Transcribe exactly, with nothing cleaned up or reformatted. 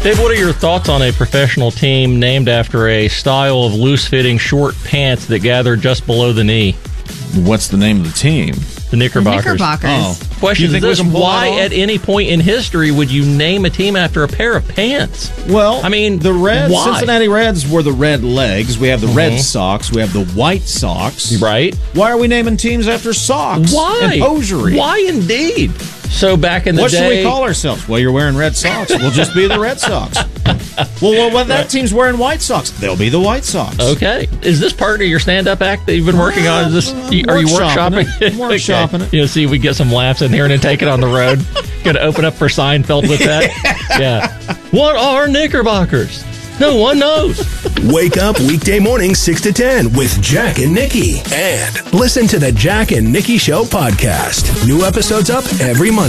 Dave, what are your thoughts on a professional team named after a style of loose-fitting short pants that gather just below the knee? What's the name of the team? The Knickerbockers. The Knickerbockers. Oh. Question You is think we this, can pull why that off? at any point in history would you name a team after a pair of pants? Well, I mean, the Reds, why? Cincinnati Reds were the Red Legs. We have the Red Sox. We have the White Sox. Right. Why are we naming teams after socks? Why? And hosiery. Why indeed? So back in the What day... should we call ourselves? Well, you're wearing red socks. We'll just be the Red Sox. Well, well, when that team's wearing white socks, they'll be the White Sox. Okay. Is this part of your stand-up act that you've been working on? Is this? Uh, Are you workshopping workshopping it. Workshopping it. You know, see if we get some laughs in here and then take it on the road. Going to open up for Seinfeld with that? Yeah. What are Knickerbockers? No one knows. Wake up weekday mornings six to ten with Jack and Nikki. And listen to the Jack and Nikki Show podcast. New episodes up every Monday.